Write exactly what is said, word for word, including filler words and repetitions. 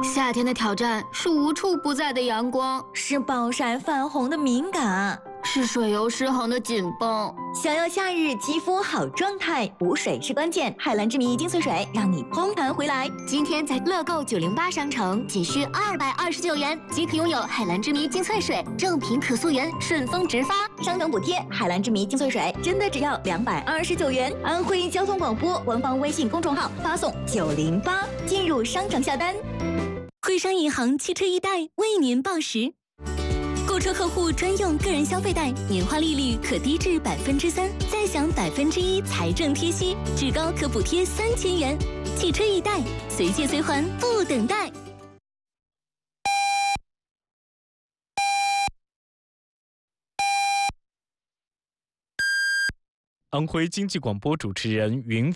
夏天的挑战是无处不在的阳光， 是暴晒泛红的敏感， 是水油失衡的紧绷。 想要夏日肌肤好状态，补水是关键。海蓝之谜精粹水让你嘭弹回来。 今天在乐购九零八商城仅需二百二十九元即可拥有海蓝之谜精粹水，正品可溯源，顺丰直发， 商城补贴。海蓝之谜精粹水真的只要两百二十九元。安徽交通广播官方微信公众号发送九零八进入商城下单。 徽商银行汽车一贷为您报时。购车客户专用个人消费贷，年化利率可低至百分之三，再享百分之一财政贴息，至高可补贴三千元。汽车易贷，随借随还，不等待。 安徽经济广播主持人云。